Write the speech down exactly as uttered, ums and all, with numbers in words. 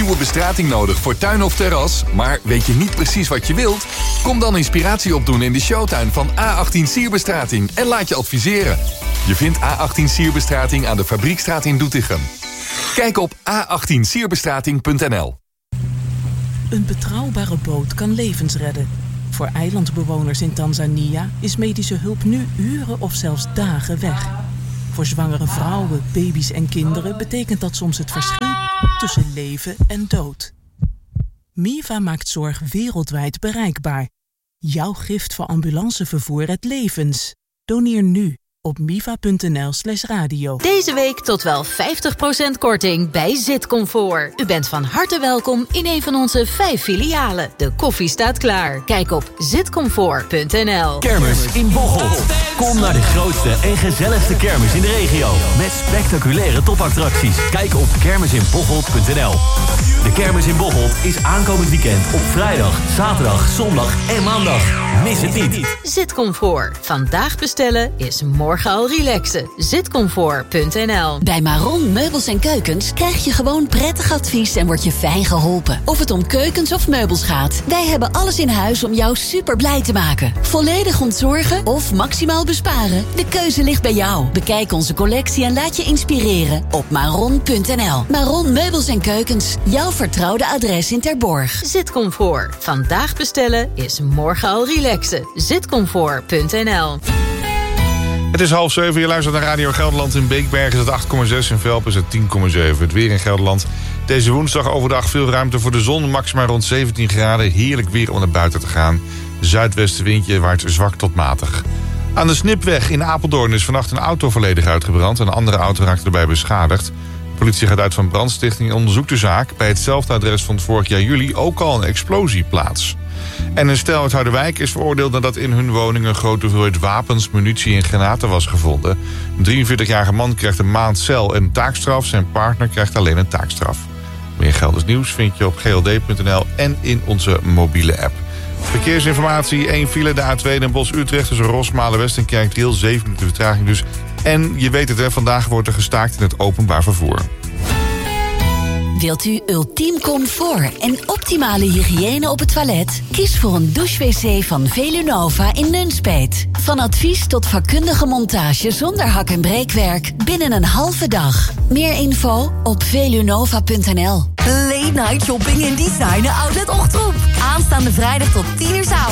nieuwe bestrating nodig voor tuin of terras, maar weet je niet precies wat je wilt? Kom dan inspiratie opdoen in de showtuin van A achttien Sierbestrating en laat je adviseren. Je vindt A achttien Sierbestrating aan de Fabriekstraat in Doetinchem. Kijk op a achttien sierbestrating punt n l. Een betrouwbare boot kan levens redden. Voor eilandbewoners in Tanzania is medische hulp nu uren of zelfs dagen weg. Voor zwangere vrouwen, baby's en kinderen betekent dat soms het verschil tussen leven en dood. Miva maakt zorg wereldwijd bereikbaar. Jouw gift voor ambulancevervoer redt levens. Doneer nu op miva punt n l slash radio. Deze week tot wel vijftig procent korting bij Zitcomfort. U bent van harte welkom in een van onze vijf filialen. De koffie staat klaar. Kijk op zitcomfort punt n l. Kermis in Bocholt. Kom naar de grootste en gezelligste kermis in de regio. Met spectaculaire topattracties. Kijk op kermis in bocholt punt n l. De Kermis in Bocholt is aankomend weekend op vrijdag, zaterdag, zondag en maandag. Mis het niet. Zitcomfort. Vandaag bestellen is morgen al relaxen. zitcomfort punt n l. Bij Maron Meubels en Keukens krijg je gewoon prettig advies en word je fijn geholpen. Of het om keukens of meubels gaat. Wij hebben alles in huis om jou super blij te maken. Volledig ontzorgen of maximaal besparen? De keuze ligt bij jou. Bekijk onze collectie en laat je inspireren op maron punt n l. Maron Meubels en Keukens. Jouw vertrouwde adres in Terborg. Zitcomfort. Vandaag bestellen is morgen al relaxen. zitcomfort punt n l. Het is half zeven, je luistert naar Radio Gelderland. In Beekbergen is het acht komma zes, in Velpen is het tien komma zeven. Het weer in Gelderland. Deze woensdag overdag veel ruimte voor de zon. Maximaal rond zeventien graden. Heerlijk weer om naar buiten te gaan. Zuidwestenwindje waait zwak tot matig. Aan de Snipweg in Apeldoorn is vannacht een auto volledig uitgebrand. Een andere auto raakte erbij beschadigd. De politie gaat uit van brandstichting en onderzoekt de zaak. Bij hetzelfde adres vond vorig jaar juli ook al een explosie plaats. En een stel uit Harderwijk is veroordeeld nadat in hun woning een grote hoeveelheid wapens, munitie en granaten was gevonden. Een drieënveertigjarige man krijgt een maand cel en taakstraf. Zijn partner krijgt alleen een taakstraf. Meer Gelders nieuws vind je op g l d punt n l en in onze mobiele app. Verkeersinformatie, één file, de A twee Den Bosch-Utrecht tussen Rosmalen, West en Kerkdriel, zeven minuten vertraging dus. En je weet het, hè, vandaag wordt er gestaakt in het openbaar vervoer. Wilt u ultiem comfort en optimale hygiëne op het toilet? Kies voor een douche-wc van Velunova in Nunspeet. Van advies tot vakkundige montage zonder hak- en breekwerk binnen een halve dag. Meer info op velunova punt n l. Late night shopping in Designer Outlet Ochtroep. Aanstaande vrijdag tot tien uur 's avonds.